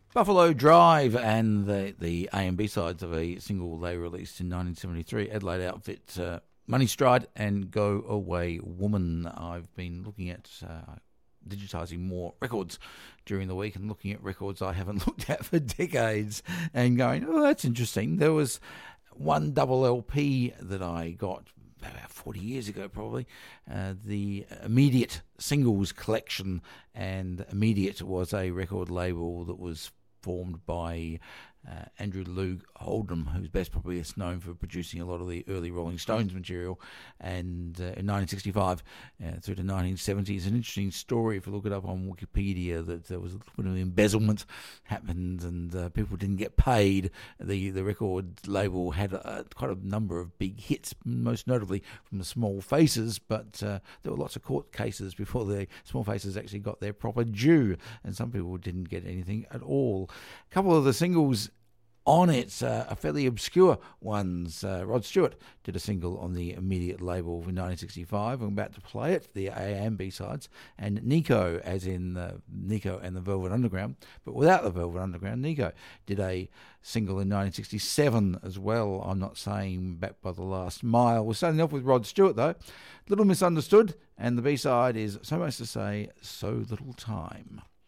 Buffalo Drive and the A and B sides of a single they released in 1973, Adelaide outfit, Money Stride and Go Away Woman. I've been looking at digitising more records during the week and looking at records I haven't looked at for decades and going, oh, that's interesting. There was one double LP that I got about 40 years ago probably, the Immediate Singles Collection, and Immediate was a record label that was formed by Andrew Loog Oldham, who's best probably known for producing a lot of the early Rolling Stones material, and in 1965 through to 1970. It's an interesting story if you look it up on Wikipedia, that there was a little bit of embezzlement happened and people didn't get paid. The record label had quite a number of big hits, most notably from the Small Faces, but there were lots of court cases before the Small Faces actually got their proper due, and some people didn't get anything at all. A couple of the singles on it are fairly obscure ones. Rod Stewart did a single on the Immediate label in 1965. I'm about to play it, the A and B sides. And Nico, as in Nico and the Velvet Underground, but without the Velvet Underground, Nico did a single in 1967 as well. I'm Not Saying Back by the Last Mile. We're starting off with Rod Stewart, though. Little Misunderstood, and the B side is So Much to Say, So Little Time.